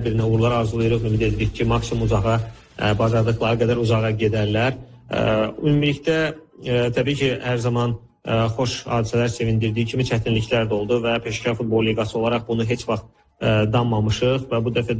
birinə uğurlar arzulayırıq. Ümid edirik ki, maksimum uzağa, bacardıqları qədər uzağa gedərlər. Ümumilikdə, təbii ki, hər zaman xoş hadisələr sevindirdiyi kimi çətinliklər də oldu və Peşəkar Futbol Liqası olaraq bunu heç vaxt danmamışıq və bu dəfə